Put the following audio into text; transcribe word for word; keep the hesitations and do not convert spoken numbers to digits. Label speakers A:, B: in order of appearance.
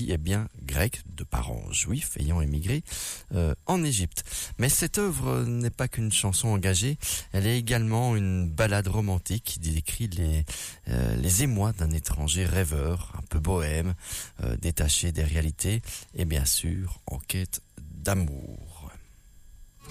A: qui est bien grec, de parents juifs ayant émigré euh, en Égypte. Mais cette œuvre n'est pas qu'une chanson engagée, elle est également une ballade romantique qui décrit les, euh, les émois d'un étranger rêveur, un peu bohème, euh, détaché des réalités et bien sûr en quête d'amour.